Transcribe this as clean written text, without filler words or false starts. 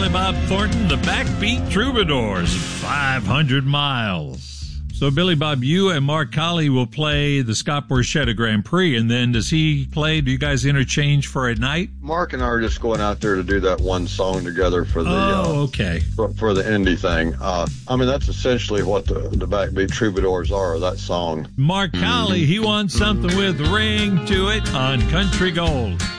Billy Bob Thornton, the Backbeat Troubadours, 500 Miles. So, Billy Bob, you and Mark Colley will play the Scott Borchetta Grand Prix, and then does he play? Do you guys interchange for a night? Mark and I are just going out there to do that one song together for the okay. for the indie thing. I mean, that's essentially what the Backbeat Troubadours are, that song. Mark Colley, he wants something with ring to it on Country Gold.